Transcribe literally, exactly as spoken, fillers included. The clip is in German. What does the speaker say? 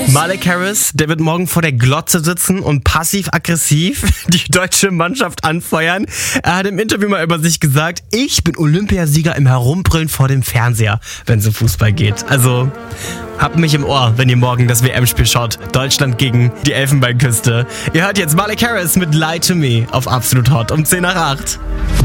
Malik Harris, der wird morgen vor der Glotze sitzen und passiv-aggressiv die deutsche Mannschaft anfeuern. Er hat im Interview mal über sich gesagt, ich bin Olympiasieger im Herumbrüllen vor dem Fernseher, wenn es um Fußball geht. Also habt mich im Ohr, wenn ihr morgen das W M-Spiel schaut. Deutschland gegen die Elfenbeinküste. Ihr hört jetzt Malik Harris mit Lie to Me auf Absolut Hot um zehn nach acht.